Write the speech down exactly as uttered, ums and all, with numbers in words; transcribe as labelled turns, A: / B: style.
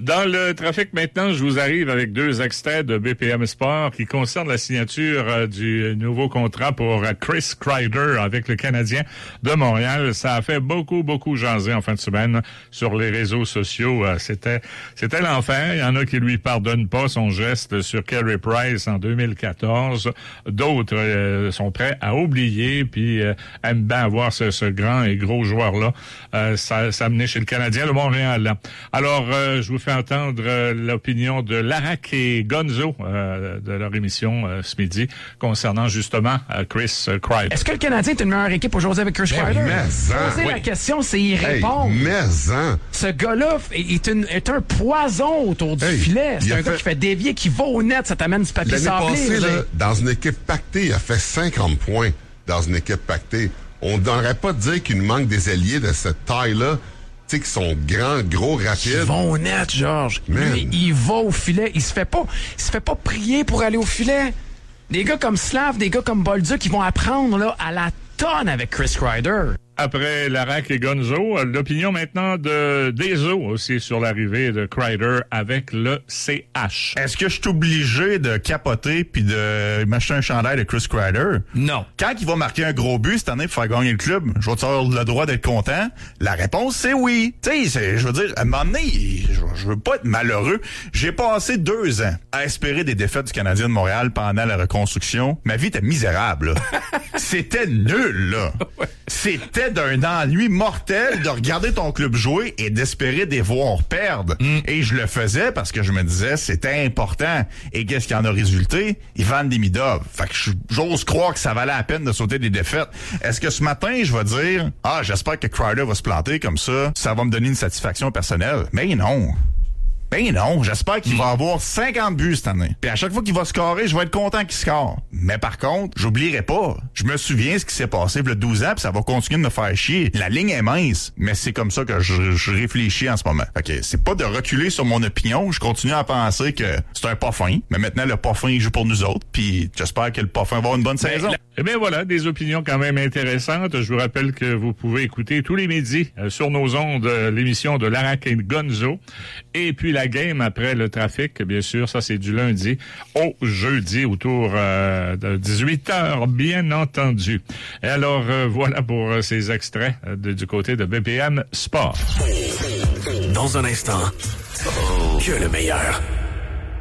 A: Dans le trafic maintenant, je vous arrive avec deux extraits de B P M Sport qui concernent la signature euh, du nouveau contrat pour euh, Chris Kreider avec le Canadien de Montréal. Ça a fait beaucoup, beaucoup jaser en fin de semaine sur les réseaux sociaux. Euh, c'était c'était l'enfer. Il y en a qui lui pardonnent pas son geste sur Carey Price en deux mille quatorze. D'autres euh, sont prêts à oublier puis euh, aiment bien avoir ce, ce grand et gros joueur-là euh, ça, ça amené chez le Canadien de Montréal. Alors, euh, je vous fais entendre euh, l'opinion de Larac et Gonzo euh, de leur émission euh, ce midi concernant justement euh, Chris euh, Kreider.
B: Est-ce que le Canadien est une meilleure équipe aujourd'hui avec Chris Kreider?
C: Mais hein.
B: Poser
A: oui.
B: la question, c'est y répondre.
C: Hey, mais hein.
B: Ce gars-là est, une, est un poison autour du
C: Hey,
B: filet. C'est un
C: fait...
B: gars qui fait dévier, qui va au net, ça t'amène du papier
C: L'année
B: sablé.
C: passée, là, dans une équipe pactée, il a fait cinquante points dans une équipe pactée. On ne devrait pas dire qu'il nous manque des alliés de cette taille-là, tu sais, qui sont grands, gros, rapides.
B: Ils vont au net, Georges. Lui, il va au filet. Il se fait pas, il se fait pas prier pour aller au filet. Des gars comme Slav, des gars comme Bolduc, qui vont apprendre là à la tonne avec Chris Kreider.
A: Après Larac et Gonzo, l'opinion maintenant de Dezo aussi sur l'arrivée de Kreider avec le C H.
D: Est-ce que je suis obligé de capoter puis de m'acheter un chandail de Chris Kreider?
B: Non.
D: Quand il va marquer un gros but cette année pour faire gagner le club, je vais avoir le droit d'être content? La réponse, c'est oui. Tu sais, je veux dire, à un moment donné, je, je veux pas être malheureux. J'ai passé deux ans à espérer des défaites du Canadien de Montréal pendant la reconstruction. Ma vie était misérable, là. C'était nul, là. C'était d'un ennui mortel de regarder ton club jouer et d'espérer des voir perdre. Mm. Et je le faisais parce que je me disais c'était important. Et qu'est-ce qui en a résulté? Ivan Demidov. Fait que j'ose croire que ça valait la peine de sauter des défaites. Est-ce que ce matin, je vais dire « Ah, j'espère que Kreider va se planter comme ça, ça va me donner une satisfaction personnelle. » Mais non. Ben non, j'espère qu'il mm. va avoir cinquante buts cette année. Puis à chaque fois qu'il va scorer, je vais être content qu'il score. Mais par contre, j'oublierai pas. Je me souviens ce qui s'est passé il y a douze ans, puis ça va continuer de me faire chier. La ligne est mince, mais c'est comme ça que je, je réfléchis en ce moment. Fait que c'est pas de reculer sur mon opinion, je continue à penser que c'est un pas fin, mais maintenant le pas fin il joue pour nous autres, puis j'espère que le pas fin va avoir une bonne saison.
A: Eh bien voilà, des opinions quand même intéressantes. Je vous rappelle que vous pouvez écouter tous les midis euh, sur nos ondes euh, l'émission de Larac et Gonzo. Et puis la game après le trafic, bien sûr, ça c'est du lundi au jeudi autour euh, de dix-huit heures, bien entendu. Et alors euh, voilà pour euh, ces extraits euh, de, du côté de B P M Sport.
E: Dans un instant, oh, que le meilleur.